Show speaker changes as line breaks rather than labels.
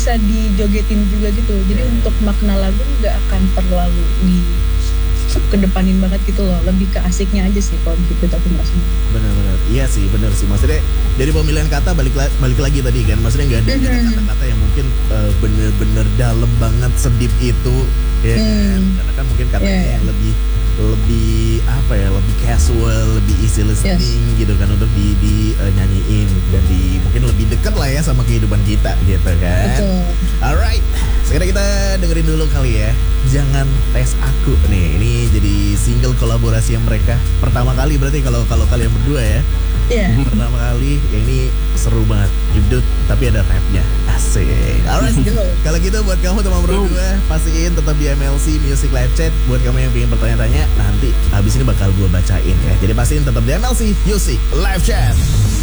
bisa dijogetin juga gitu. Jadi untuk makna lagu nggak akan terlalu kedepanin banget gitu loh, lebih ke asiknya aja sih kalau gitu tapi maksudnya.
Benar-benar, iya sih, benar sih. Maksudnya dari pemilihan kata balik lagi tadi kan, maksudnya nggak ada kata-kata yang mungkin bener-bener dalam banget sedip itu, ya kan? Karena kan mungkin katanya yang lebih apa ya, lebih casual, lebih easy listening gitu kan untuk nyanyiin dan mungkin lebih dekat lah ya sama kehidupan kita gitu kan.
Betul.
Alright, sekarang kita dengerin dulu kali ya. Jangan tes aku nih. Ini jadi single kolaborasi yang mereka pertama kali berarti kalau kalian berdua ya.
Iya.
Pertama kali ya, ini seru banget. Hidut tapi ada rapnya. Asik. Alright. Kalau gitu buat kamu teman berdua, pastiin tetap di MLC Music Live Chat. Buat kamu yang pengen bertanya-tanya, nanti habis ini bakal gue bacain ya. Jadi pastiin tetap di MLC Music Live Chat.